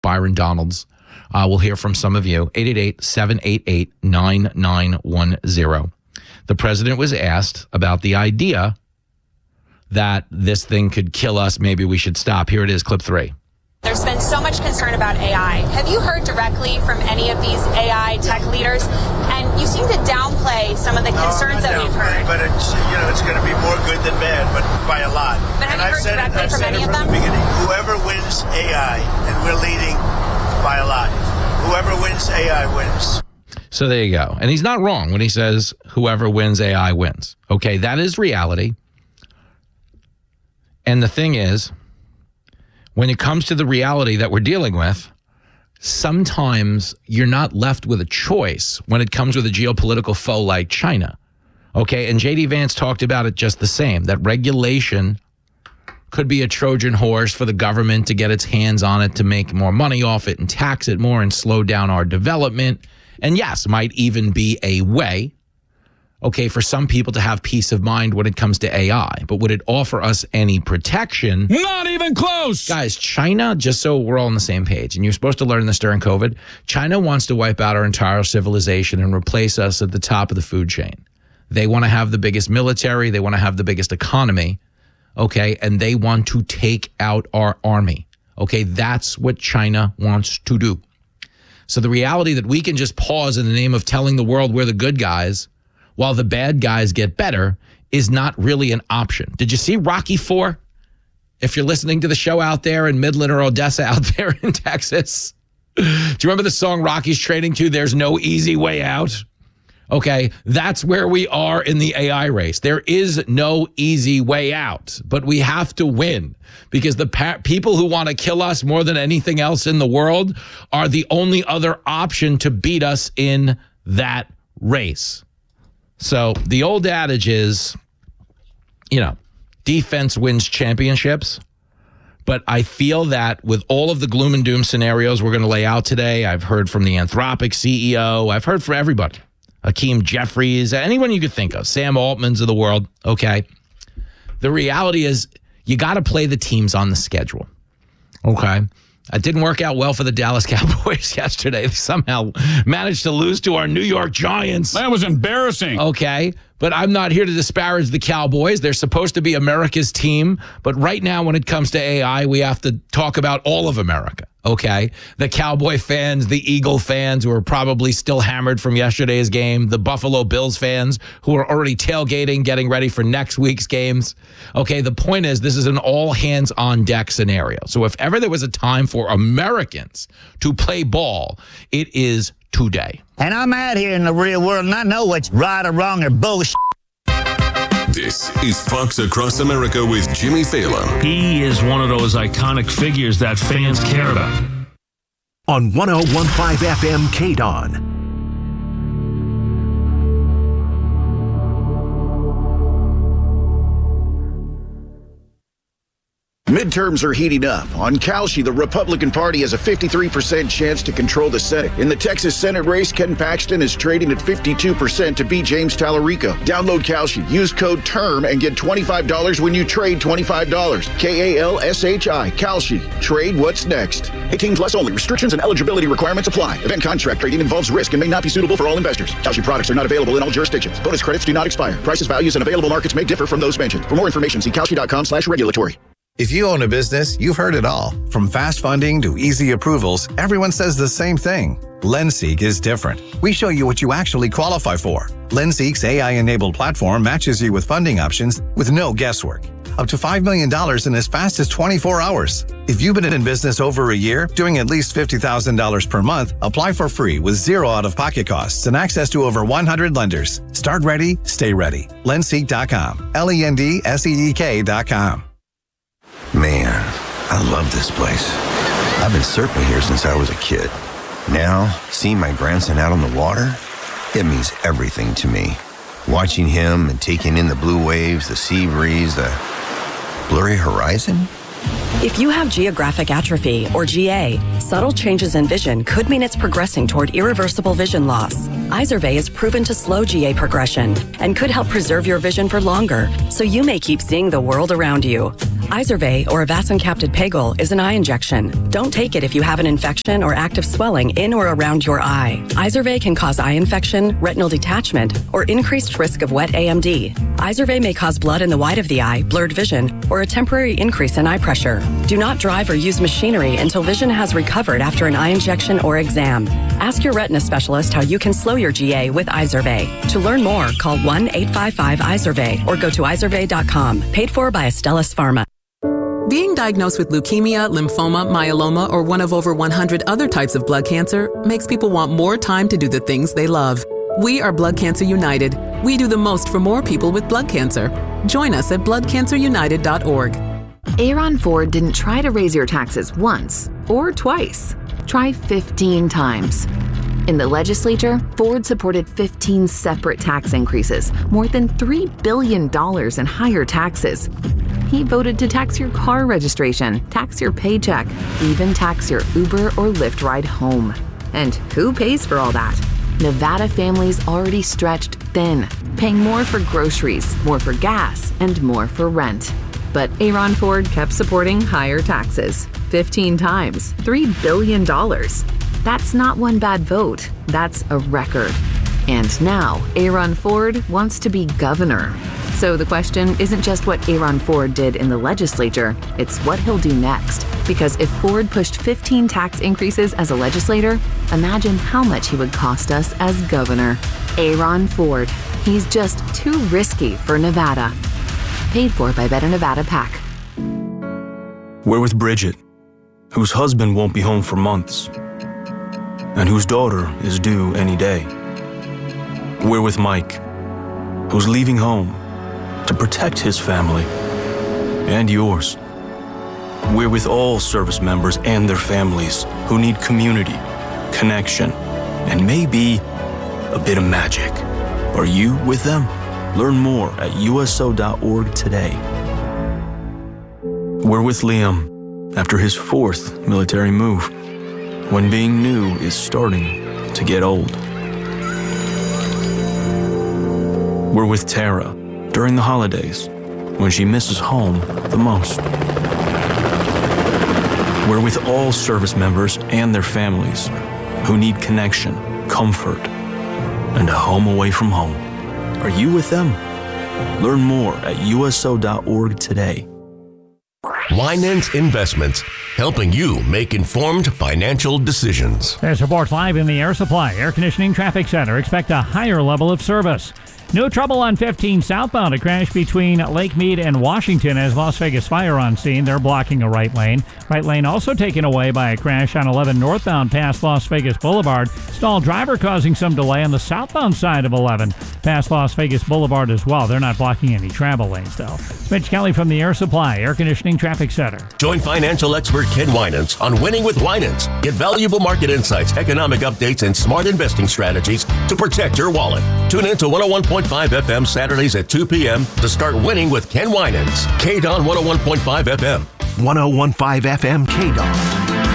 Byron Donalds. We'll hear from some of you. 888-788-9910. The president was asked about the idea that this thing could kill us. Maybe we should stop. Here it is, clip 3. There's been so much concern about AI. Have you heard directly from any of these AI tech leaders? And you seem to downplay some of the concerns that we've heard. But it's going to be more good than bad, but by a lot. But have you heard directly from any of them? The beginning, whoever wins AI, and we're leading by a lot. Whoever wins AI wins. So there you go. And he's not wrong when he says whoever wins AI wins. Okay, that is reality. And the thing is, when it comes to the reality that we're dealing with, sometimes you're not left with a choice when it comes with a geopolitical foe like China. Okay, and J.D. Vance talked about it just the same, that regulation could be a Trojan horse for the government to get its hands on it, to make more money off it and tax it more and slow down our development. And yes, might even be a way, okay, for some people to have peace of mind when it comes to AI. But would it offer us any protection? Not even close. Guys, China, just so we're all on the same page, and you're supposed to learn this during COVID, China wants to wipe out our entire civilization and replace us at the top of the food chain. They want to have the biggest military. They want to have the biggest economy, okay, and they want to take out our army. Okay, that's what China wants to do. So the reality that we can just pause in the name of telling the world we're the good guys while the bad guys get better is not really an option. Did you see Rocky IV? If you're listening to the show out there in Midland or Odessa out there in Texas, do you remember the song Rocky's training to, There's No Easy Way Out? Okay, that's where we are in the AI race. There is no easy way out, but we have to win because the people who want to kill us more than anything else in the world are the only other option to beat us in that race. So the old adage is, defense wins championships. But I feel that with all of the gloom and doom scenarios we're going to lay out today, I've heard from the Anthropic CEO, I've heard from everybody. Hakeem Jeffries, anyone you could think of, Sam Altman's of the world, okay? The reality is you got to play the teams on the schedule, okay? It didn't work out well for the Dallas Cowboys yesterday. They somehow managed to lose to our New York Giants. That was embarrassing. Okay, but I'm not here to disparage the Cowboys. They're supposed to be America's team. But right now, when it comes to AI, we have to talk about all of America, okay? The Cowboy fans, the Eagle fans who are probably still hammered from yesterday's game, the Buffalo Bills fans who are already tailgating, getting ready for next week's games. Okay, the point is this is an all-hands-on-deck scenario. So if ever there was a time for Americans to play ball, it is today. And I'm out here in the real world, and I know what's right or wrong or bullshit. This is Fox Across America with Jimmy Fallon. He is one of those iconic figures that fans care about. On 101.5 FM KDON. Midterms are heating up. On Kalshi, the Republican Party has a 53% chance to control the Senate. In the Texas Senate race, Ken Paxton is trading at 52% to beat James Tallarico. Download Kalshi, use code TERM, and get $25 when you trade $25. KALSHI, Kalshi. Trade what's next. 18 plus only. Restrictions and eligibility requirements apply. Event contract trading involves risk and may not be suitable for all investors. Kalshi products are not available in all jurisdictions. Bonus credits do not expire. Prices, values, and available markets may differ from those mentioned. For more information, see kalshi.com/regulatory. If you own a business, you've heard it all. From fast funding to easy approvals, everyone says the same thing. LendSeek is different. We show you what you actually qualify for. LendSeek's AI-enabled platform matches you with funding options with no guesswork. Up to $5 million in as fast as 24 hours. If you've been in business over a year, doing at least $50,000 per month, apply for free with zero out-of-pocket costs and access to over 100 lenders. Start ready, stay ready. LendSeek.com. LendSeek.com. Man, I love this place. I've been surfing here since I was a kid. Now, seeing my grandson out on the water, it means everything to me. Watching him and taking in the blue waves, the sea breeze, the blurry horizon. If you have geographic atrophy, or GA, subtle changes in vision could mean it's progressing toward irreversible vision loss. Izervay is proven to slow GA progression and could help preserve your vision for longer, so you may keep seeing the world around you. Izervay, or avastin-capted Pagol, is an eye injection. Don't take it if you have an infection or active swelling in or around your eye. Izervay can cause eye infection, retinal detachment, or increased risk of wet AMD. Izervay may cause blood in the white of the eye, blurred vision, or a temporary increase in eye pressure. Do not drive or use machinery until vision has recovered after an eye injection or exam. Ask your retina specialist how you can slow your GA with Izervay. To learn more, call 1-855-IZERVAY or go to izervay.com. Paid for by Astellas Pharma. Being diagnosed with leukemia, lymphoma, myeloma, or one of over 100 other types of blood cancer makes people want more time to do the things they love. We are Blood Cancer United. We do the most for more people with blood cancer. Join us at bloodcancerunited.org. Aaron Ford didn't try to raise your taxes once or twice. Try 15 times. In the legislature, Ford supported 15 separate tax increases, more than $3 billion in higher taxes. He voted to tax your car registration, tax your paycheck, even tax your Uber or Lyft ride home. And who pays for all that? Nevada families already stretched thin, paying more for groceries, more for gas, and more for rent. But Aaron Ford kept supporting higher taxes, 15 times, $3 billion. That's not one bad vote, that's a record. And now, Aaron Ford wants to be governor. So the question isn't just what Aaron Ford did in the legislature, it's what he'll do next. Because if Ford pushed 15 tax increases as a legislator, imagine how much he would cost us as governor. Aaron Ford. He's just too risky for Nevada. Paid for by Better Nevada PAC. We're with Bridget, whose husband won't be home for months, and whose daughter is due any day. We're with Mike, who's leaving home to protect his family and yours. We're with all service members and their families who need community, connection, and maybe a bit of magic. Are you with them? Learn more at USO.org today. We're with Liam after his 4th military move, when being new is starting to get old. We're with Tara during the holidays, when she misses home the most. We're with all service members and their families who need connection, comfort, and a home away from home. Are you with them? Learn more at USO.org today. Winans Investments, helping you make informed financial decisions. There's reports live in the Air Supply Air Conditioning Traffic Center. Expect a higher level of service. No trouble on 15 southbound. A crash between Lake Mead and Washington as Las Vegas Fire on scene. They're blocking a right lane. Right lane also taken away by a crash on 11 northbound past Las Vegas Boulevard. Stalled driver causing some delay on the southbound side of 11 past Las Vegas Boulevard as well. They're not blocking any travel lanes, though. Mitch Kelly from the Air Supply Air Conditioning Traffic Center. Join financial expert Ken Winans on Winning with Winans. Get valuable market insights, economic updates, and smart investing strategies to protect your wallet. Tune in to 101.5 FM Saturdays at 2 p.m. to start winning with Ken Winans. KDON 101.5 FM. 101.5 FM KDON.